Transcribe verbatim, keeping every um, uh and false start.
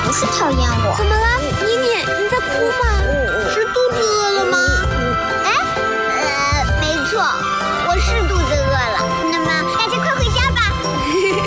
不是讨厌我。 怎么了，妮妮？你在哭吗？ 是肚子饿了吗？